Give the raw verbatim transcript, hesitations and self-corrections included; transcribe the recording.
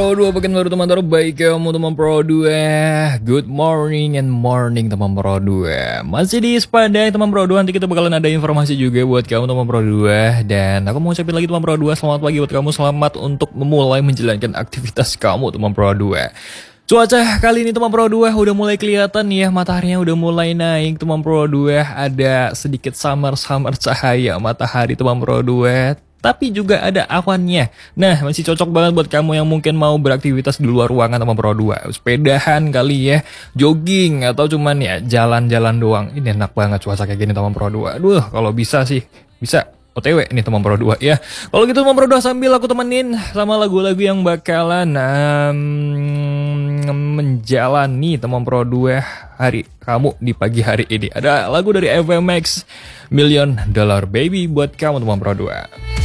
Pro dua pekan baru teman terbaik kamu teman Pro dua. Good morning and morning teman Pro dua. Masih di Spadai teman Pro dua. Nanti kita bakalan ada informasi juga buat kamu teman Pro dua. Dan aku mau ucapin lagi teman Pro dua, selamat pagi buat kamu. Selamat untuk memulai menjalankan aktivitas kamu teman Pro dua. Cuaca kali ini teman Pro dua udah mulai kelihatan ya, mataharinya udah mulai naik teman Pro dua. Ada sedikit samar-samar cahaya matahari teman Pro dua. Tapi juga ada awannya. Nah, masih cocok banget buat kamu yang mungkin mau beraktivitas di luar ruangan teman Pro dua. Sepedahan kali ya, jogging, atau cuman ya jalan-jalan doang. Ini enak banget cuaca kayak gini teman Pro dua. Aduh, kalau bisa sih, bisa O T W ini teman Pro dua ya. Kalau gitu teman Pro dua sambil aku temenin sama lagu-lagu yang bakalan um, menjalani teman Pro dua hari kamu di pagi hari ini. Ada lagu dari F M X, Million Dollar Baby buat kamu teman Pro dua.